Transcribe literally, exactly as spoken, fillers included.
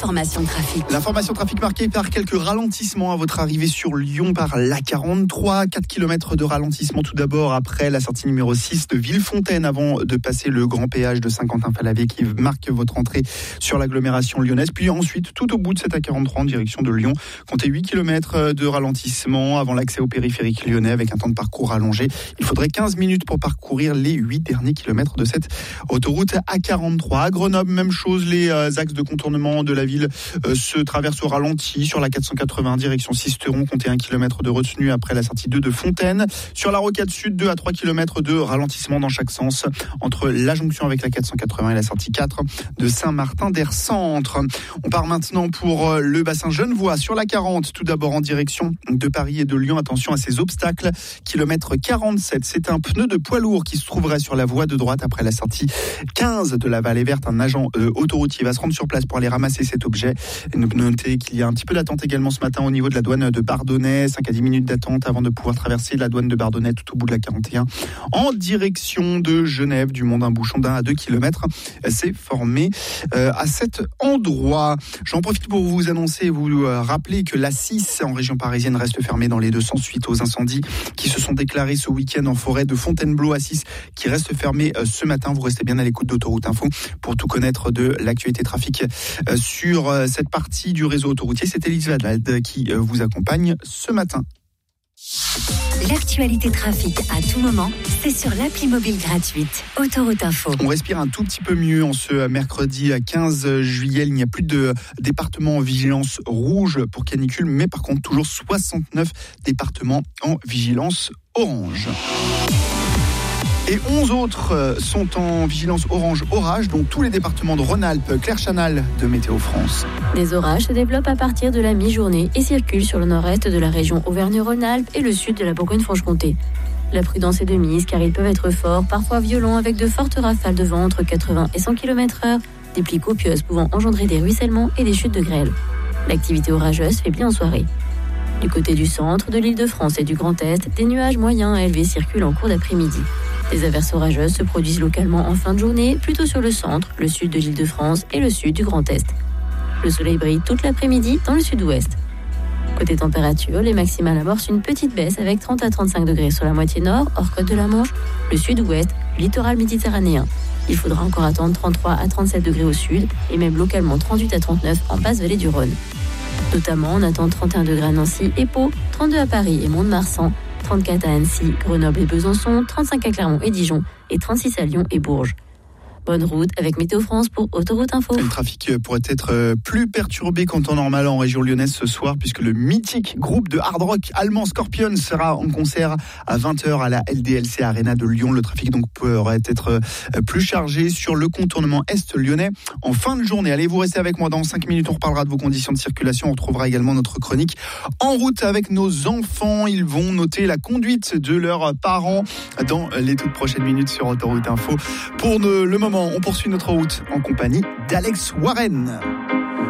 l'information trafic. L'information trafic marquée par quelques ralentissements à votre arrivée sur Lyon par l'A quarante-trois. quatre kilomètres de ralentissement tout d'abord après la sortie numéro six de Villefontaine avant de passer le grand péage de Saint-Quentin-Fallavier qui marque votre entrée sur l'agglomération lyonnaise. Puis ensuite, tout au bout de cette A quarante-trois en direction de Lyon, comptez huit kilomètres de ralentissement avant l'accès au périphérique lyonnais avec un temps de parcours allongé. Il faudrait quinze minutes pour parcourir les huit derniers kilomètres de cette autoroute A quarante-trois. À Grenoble, même chose, les euh, axes de contournement de la ville euh, se traversent au ralenti. Sur la quatre cent quatre-vingts, direction Sisteron, comptez un kilomètre de retenue après la sortie deux de Fontaine. Sur la rocade sud, deux à trois kilomètres de ralentissement dans chaque sens entre la jonction avec la quatre cent quatre-vingts et la sortie quatre de Saint-Martin-d'Air-Centre. On part maintenant pour le bassin genevois sur la quarante, tout d'abord en direction de Paris et de Lyon. Attention à ces obstacles. Kilomètre quarante-sept, c'est un pneu de poids lourd qui se trouverait sur la voie de droite après la sortie quinze de la Vallée Verte. Un agent euh, autoroutier va se rendre sur place pour aller ramasser cet objet. Et notez qu'il y a un petit peu d'attente également ce matin au niveau de la douane de Bardonnay, cinq à dix minutes d'attente avant de pouvoir traverser la douane de Bardonnay tout au bout de la quarante et un en direction de Genève. Du monde, un bouchon d'un à deux kilomètres s'est formé euh, à cet endroit. J'en profite pour vous annoncer et vous euh, rappeler que l'A six en région parisienne reste fermée dans les deux sens suite aux incendies qui se sont déclarés ce week-end en forêt de Fontainebleau. A six qui reste fermée euh, ce matin. Vous restez bien à l'écoute d'Autoroute Info pour tout connaître de l'actualité trafic euh, sur euh, cette partie du réseau autoroutier. C'est Élise Vadald qui euh, vous accompagne ce matin. L'actualité trafic à tout moment, c'est sur l'appli mobile gratuite Autoroute Info. On respire un tout petit peu mieux en ce mercredi quinze juillet. Il n'y a plus de départements en vigilance rouge pour canicule, mais par contre toujours soixante-neuf départements en vigilance orange. Et onze autres sont en vigilance orange orage, dont tous les départements de Rhône-Alpes. Claire Chanal de Météo France. Des orages se développent à partir de la mi-journée et circulent sur le nord-est de la région Auvergne-Rhône-Alpes et le sud de la Bourgogne-Franche-Comté. La prudence est de mise car ils peuvent être forts, parfois violents, avec de fortes rafales de vent entre quatre-vingts et cent kilomètres heure, des pluies copieuses pouvant engendrer des ruissellements et des chutes de grêle. L'activité orageuse faiblit en soirée. Du côté du centre, de l'Île-de-France et du Grand Est, des nuages moyens à élevés circulent en cours d'après-midi. Des averses orageuses se produisent localement en fin de journée, plutôt sur le centre, le sud de l'Île-de-France et le sud du Grand Est. Le soleil brille toute l'après-midi dans le sud-ouest. Côté température, les maximales amorcent une petite baisse avec trente à trente-cinq degrés sur la moitié nord, hors côte de la Manche, le sud-ouest, littoral méditerranéen. Il faudra encore attendre trente-trois à trente-sept degrés au sud et même localement trente-huit à trente-neuf en basse vallée du Rhône. Notamment, on attend trente et un degrés à Nancy et Pau, trente-deux à Paris et Mont-de-Marsan, trente-quatre à Annecy, Grenoble et Besançon, trente-cinq à Clermont et Dijon et trente-six à Lyon et Bourges. Bonne route avec Météo France pour Autoroute Info. Le trafic pourrait être plus perturbé qu'en temps normal en région lyonnaise ce soir puisque le mythique groupe de hard rock allemand Scorpions sera en concert à vingt heures à la L D L C Arena de Lyon. Le trafic donc pourrait être plus chargé sur le contournement est lyonnais en fin de journée. Allez, vous restez avec moi dans cinq minutes. On reparlera de vos conditions de circulation. On retrouvera également notre chronique en route avec nos enfants. Ils vont noter la conduite de leurs parents dans les toutes prochaines minutes sur Autoroute Info. Pour le moment, on poursuit notre route en compagnie d'Alex Warren.